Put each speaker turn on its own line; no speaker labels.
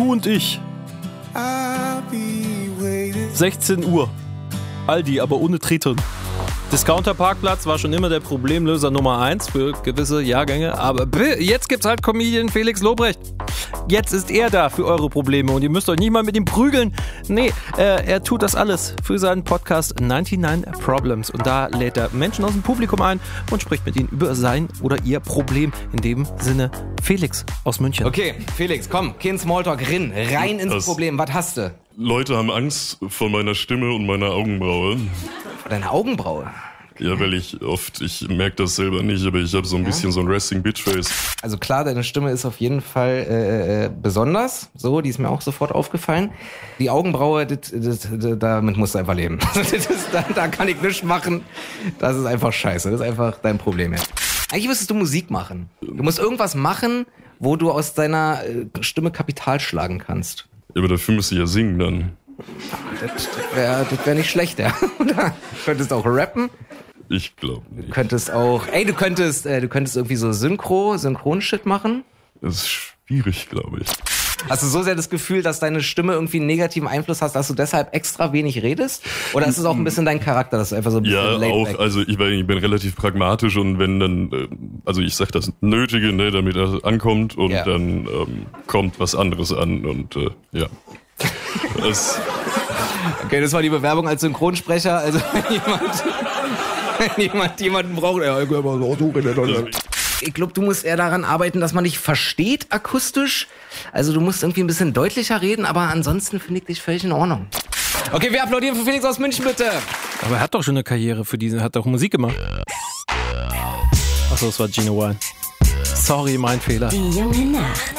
Du und ich. 16 Uhr. Aldi, aber ohne Triton. Discounter-Parkplatz war schon immer der Problemlöser Nummer 1 für gewisse Jahrgänge, aber jetzt gibt's halt Comedian Felix Lobrecht. Jetzt ist er da für eure Probleme und ihr müsst euch nicht mal mit ihm prügeln. Nee, er tut das alles für seinen Podcast 99 Problems und da lädt er Menschen aus dem Publikum ein und spricht mit ihnen über sein oder ihr Problem. In dem Sinne, Felix aus München.
Okay, Felix, komm, kein Smalltalk, rein ins Problem. Was hast du?
Leute haben Angst vor meiner Stimme und meiner Augenbraue.
Vor deiner Augenbraue?
Ja, weil ich merke das selber nicht, aber ich habe so ein bisschen so ein Resting Bitch Face.
Also klar, deine Stimme ist auf jeden Fall besonders, so, die ist mir auch sofort aufgefallen. Die Augenbraue, damit musst du einfach leben. Da kann ich nichts machen, das ist einfach scheiße, das ist einfach dein Problem jetzt. Eigentlich müsstest du Musik machen. Du musst irgendwas machen, wo du aus deiner Stimme Kapital schlagen kannst.
Ja, aber dafür müsste ich ja singen dann.
Das wär nicht schlecht, ja. Du könntest auch rappen.
Ich glaube nicht.
Du könntest auch, du könntest irgendwie so Synchron-Shit machen.
Das ist schwierig, glaube ich.
Hast du so sehr das Gefühl, dass deine Stimme irgendwie einen negativen Einfluss hast, dass du deshalb extra wenig redest? Oder ist es auch ein bisschen dein Charakter, dass du einfach so ein bisschen
ja, auch, also ich bin relativ pragmatisch und wenn dann, also ich sag das Nötige, ne, damit er ankommt und dann kommt was anderes an und ja.
Okay, das war die Bewerbung als Synchronsprecher, also wenn jemanden braucht, ich glaube, du musst eher daran arbeiten, dass man dich versteht akustisch. Also du musst irgendwie ein bisschen deutlicher reden, aber ansonsten finde ich dich völlig in Ordnung. Okay, wir applaudieren für Felix aus München, bitte.
Aber er hat doch schon eine Karriere für diese, hat doch Musik gemacht. Achso, das war Gino Wine. Sorry, mein Fehler.
Die junge Nacht.